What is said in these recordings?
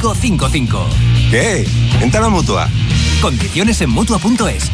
5555. ¿Qué? Vente a la Mutua. Condiciones en Mutua.es.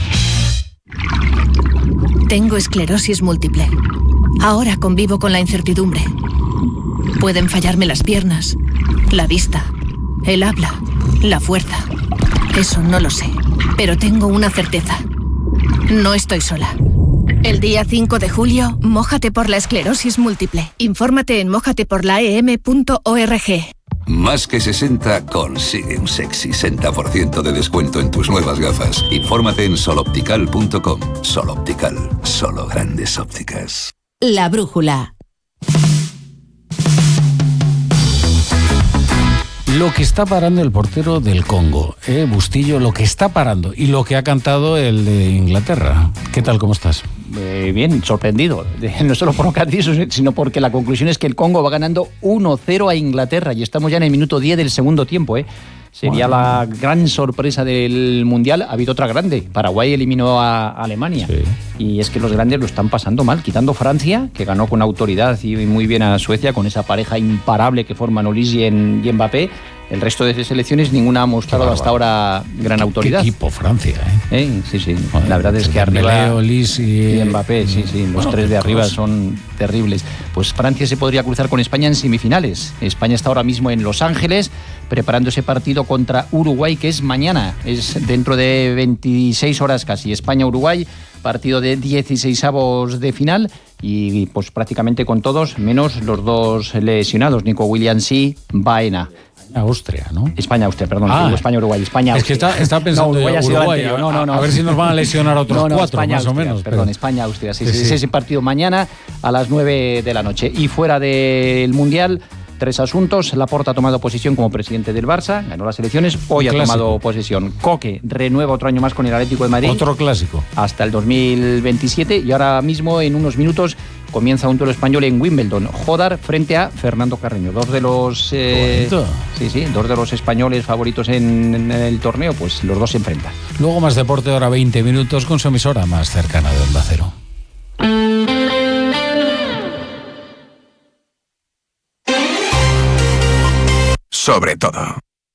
Tengo esclerosis múltiple. Ahora convivo con la incertidumbre. Pueden fallarme las piernas, la vista, el habla, la fuerza. Eso no lo sé, pero tengo una certeza. No estoy sola. El día 5 de julio, mójate por la esclerosis múltiple. Infórmate en mójateporlaem.org. Más que 60 consigue un sexy 60% de descuento en tus nuevas gafas. Infórmate en soloptical.com. Soloptical, solo grandes ópticas. La brújula. Lo que está parando el portero del Congo, Bustillo, lo que está parando y lo que ha cantado el de Inglaterra. ¿Qué tal, cómo estás? Bien, sorprendido. No solo por lo que has dicho, sino porque la conclusión es que el Congo va ganando 1-0 a Inglaterra y estamos ya en el minuto 10 del segundo tiempo. Sería la gran sorpresa del Mundial. Ha habido otra grande. Paraguay eliminó a Alemania. Sí. Y es que los grandes lo están pasando mal, quitando Francia, que ganó con autoridad y muy bien a Suecia, con esa pareja imparable que forman Olise y Mbappé. El resto de selecciones ninguna ha mostrado hasta ahora gran autoridad. Qué equipo Francia, Sí. La verdad es que arriba Olise y Mbappé, los tres de arriba son terribles. Pues Francia se podría cruzar con España en semifinales. España está ahora mismo en Los Ángeles preparando ese partido contra Uruguay, que es mañana, es dentro de 26 horas casi. España-Uruguay, partido de 16avos de final y pues prácticamente con todos, menos los dos lesionados, Nico Williams y Baena. Austria, ¿no? España-Austria, perdón. España-Uruguay, España-Austria. Es que está pensando Uruguay, a ver si nos van a lesionar otros cuatro, España, más o menos. Perdón, España-Austria. Sí. Ese partido mañana a las 9 de la noche. Y fuera del Mundial, 3 asuntos. Laporta ha tomado posesión como presidente del Barça, ganó las elecciones, hoy ha tomado posesión. Coque renueva otro año más con el Atlético de Madrid. Otro clásico. Hasta el 2027 y ahora mismo, en unos minutos, comienza un duelo español en Wimbledon. Jodar frente a Fernando Carreño. Dos de los españoles favoritos en el torneo, pues los dos se enfrentan. Luego más deporte, ahora 20 minutos con su emisora más cercana de Onda Cero. Sobre todo.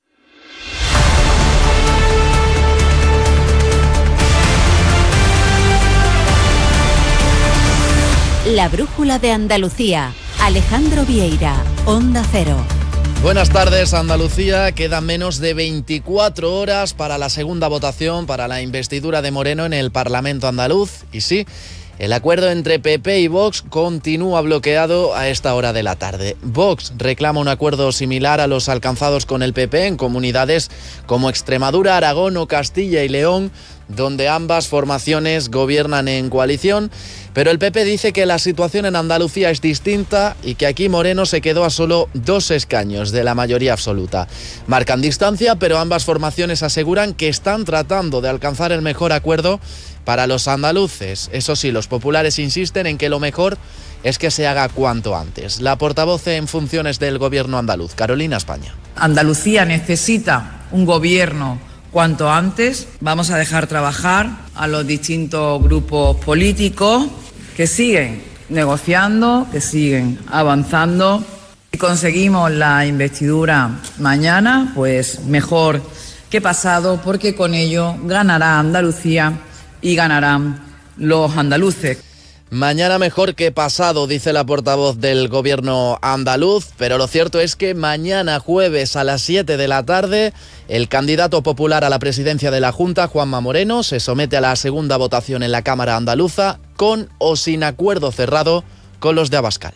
La brújula de Andalucía. Alejandro Vieira, Onda Cero. Buenas tardes, Andalucía. Quedan menos de 24 horas para la segunda votación para la investidura de Moreno en el Parlamento andaluz. Y sí, el acuerdo entre PP y Vox continúa bloqueado a esta hora de la tarde. Vox reclama un acuerdo similar a los alcanzados con el PP en comunidades como Extremadura, Aragón o Castilla y León, donde ambas formaciones gobiernan en coalición. Pero el PP dice que la situación en Andalucía es distinta y que aquí Moreno se quedó a solo 2 escaños de la mayoría absoluta. Marcan distancia, pero ambas formaciones aseguran que están tratando de alcanzar el mejor acuerdo para los andaluces. Eso sí, los populares insisten en que lo mejor es que se haga cuanto antes. La portavoz en funciones del gobierno andaluz, Carolina España. Andalucía necesita un gobierno cuanto antes. Vamos a dejar trabajar a los distintos grupos políticos que siguen negociando, que siguen avanzando. Si conseguimos la investidura mañana, pues mejor que pasado, porque con ello ganará Andalucía y ganarán los andaluces. Mañana mejor que pasado, dice la portavoz del gobierno andaluz, pero lo cierto es que mañana jueves a las 7 de la tarde el candidato popular a la presidencia de la Junta, Juanma Moreno, se somete a la segunda votación en la Cámara andaluza con o sin acuerdo cerrado con los de Abascal.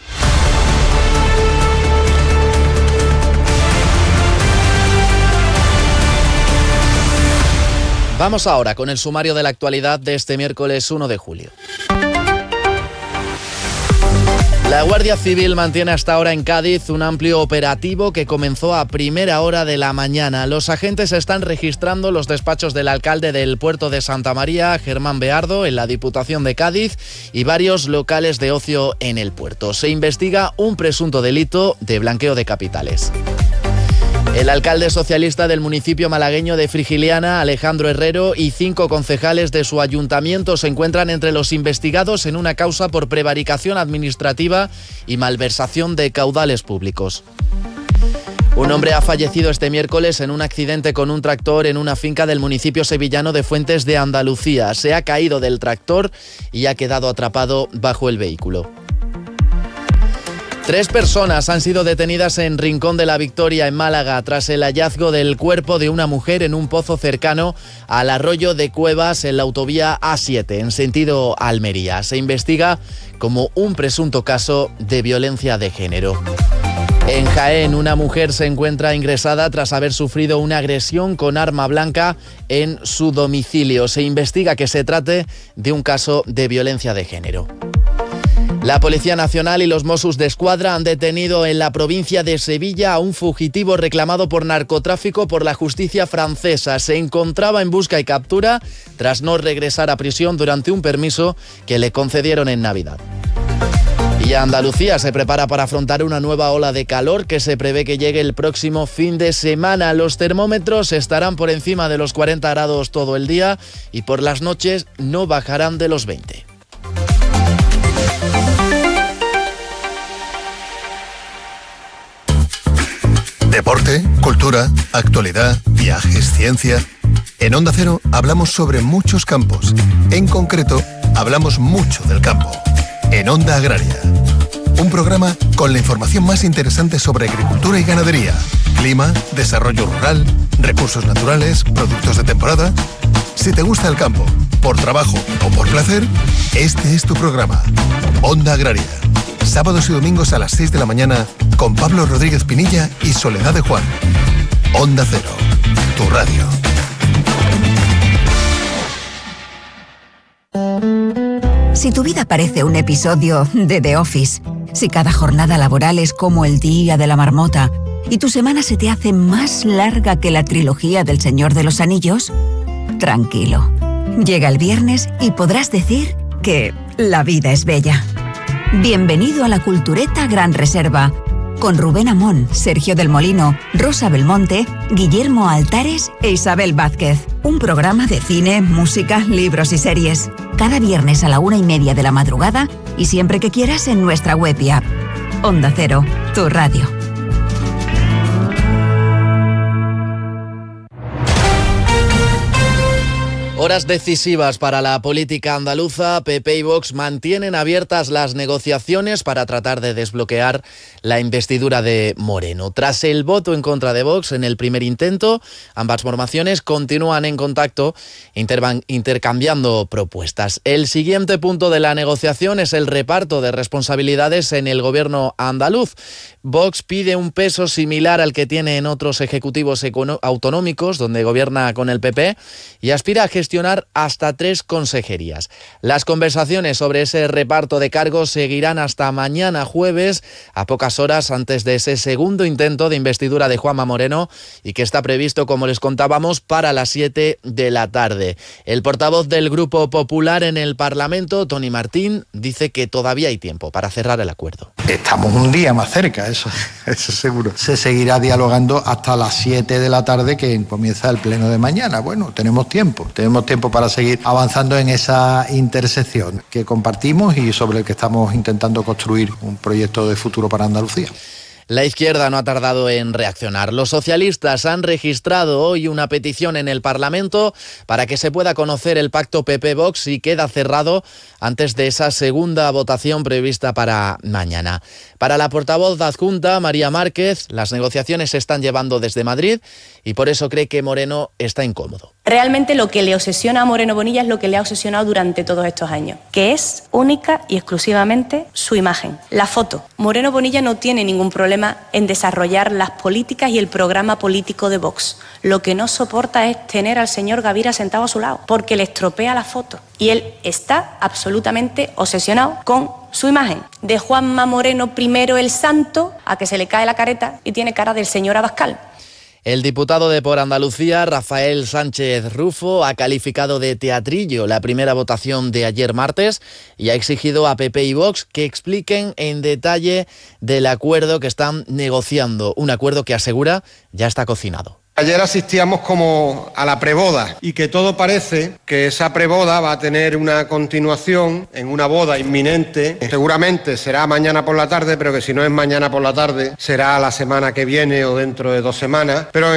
Vamos ahora con el sumario de la actualidad de este miércoles 1 de julio. La Guardia Civil mantiene hasta ahora en Cádiz un amplio operativo que comenzó a primera hora de la mañana. Los agentes están registrando los despachos del alcalde del puerto de Santa María, Germán Beardo, en la Diputación de Cádiz y varios locales de ocio en el puerto. Se investiga un presunto delito de blanqueo de capitales. El alcalde socialista del municipio malagueño de Frigiliana, Alejandro Herrero, y 5 concejales de su ayuntamiento se encuentran entre los investigados en una causa por prevaricación administrativa y malversación de caudales públicos. Un hombre ha fallecido este miércoles en un accidente con un tractor en una finca del municipio sevillano de Fuentes de Andalucía. Se ha caído del tractor y ha quedado atrapado bajo el vehículo. 3 personas han sido detenidas en Rincón de la Victoria, en Málaga, tras el hallazgo del cuerpo de una mujer en un pozo cercano al arroyo de Cuevas en la autovía A7, en sentido Almería. Se investiga como un presunto caso de violencia de género. En Jaén, una mujer se encuentra ingresada tras haber sufrido una agresión con arma blanca en su domicilio. Se investiga que se trate de un caso de violencia de género. La Policía Nacional y los Mossos d'Esquadra han detenido en la provincia de Sevilla a un fugitivo reclamado por narcotráfico por la justicia francesa. Se encontraba en busca y captura tras no regresar a prisión durante un permiso que le concedieron en Navidad. Y Andalucía se prepara para afrontar una nueva ola de calor que se prevé que llegue el próximo fin de semana. Los termómetros estarán por encima de los 40 grados todo el día y por las noches no bajarán de los 20. Deporte, cultura, actualidad, viajes, ciencia. En Onda Cero hablamos sobre muchos campos. En concreto, hablamos mucho del campo. En Onda Agraria. Un programa con la información más interesante sobre agricultura y ganadería, clima, desarrollo rural, recursos naturales, productos de temporada. Si te gusta el campo, por trabajo o por placer, este es tu programa. Onda Agraria. Sábados y domingos a las 6 de la mañana con Pablo Rodríguez Pinilla y Soledad de Juan. Onda Cero, tu radio. Si tu vida parece un episodio de The Office, si cada jornada laboral es como el día de la marmota y tu semana se te hace más larga que la trilogía del Señor de los Anillos, tranquilo. Llega el viernes y podrás decir que la vida es bella. Bienvenido a la Cultureta Gran Reserva, con Rubén Amón, Sergio del Molino, Rosa Belmonte, Guillermo Altares e Isabel Vázquez. Un programa de cine, música, libros y series. Cada viernes a la 1:30 de la madrugada y siempre que quieras en nuestra web y app. Onda Cero, tu radio. Horas decisivas para la política andaluza. PP y Vox mantienen abiertas las negociaciones para tratar de desbloquear la investidura de Moreno. Tras el voto en contra de Vox en el primer intento, ambas formaciones continúan en contacto intercambiando propuestas. El siguiente punto de la negociación es el reparto de responsabilidades en el gobierno andaluz. Vox pide un peso similar al que tiene en otros ejecutivos autonómicos, donde gobierna con el PP, y aspira a gestionar hasta 3 consejerías. Las conversaciones sobre ese reparto de cargos seguirán hasta mañana jueves, a pocas horas antes de ese segundo intento de investidura de Juanma Moreno, y que está previsto, como les contábamos, para las 7 de la tarde. El portavoz del Grupo Popular en el Parlamento, Tony Martín, dice que todavía hay tiempo para cerrar el acuerdo. Estamos un día más cerca, eso seguro. Se seguirá dialogando hasta las 7 de la tarde, que comienza el pleno de mañana. Bueno, tenemos tiempo para seguir avanzando en esa intersección que compartimos y sobre el que estamos intentando construir un proyecto de futuro para Andalucía. La izquierda no ha tardado en reaccionar. Los socialistas han registrado hoy una petición en el Parlamento para que se pueda conocer el pacto PP-Vox y queda cerrado antes de esa segunda votación prevista para mañana. Para la portavoz adjunta, María Márquez, las negociaciones se están llevando desde Madrid y por eso cree que Moreno está incómodo. Realmente lo que le obsesiona a Moreno Bonilla es lo que le ha obsesionado durante todos estos años, que es única y exclusivamente su imagen, la foto. Moreno Bonilla no tiene ningún problema en desarrollar las políticas y el programa político de Vox. Lo que no soporta es tener al señor Gavira sentado a su lado, porque le estropea la foto. Y él está absolutamente obsesionado con su imagen. De Juanma Moreno primero el santo, a que se le cae la careta y tiene cara del señor Abascal. El diputado de Por Andalucía, Rafael Sánchez Rufo, ha calificado de teatrillo la primera votación de ayer martes y ha exigido a PP y Vox que expliquen en detalle del acuerdo que están negociando, un acuerdo que asegura ya está cocinado. Ayer asistíamos como a la preboda y que todo parece que esa preboda va a tener una continuación en una boda inminente. Seguramente será mañana por la tarde, pero que si no es mañana por la tarde será la semana que viene o dentro de 2 semanas. Pero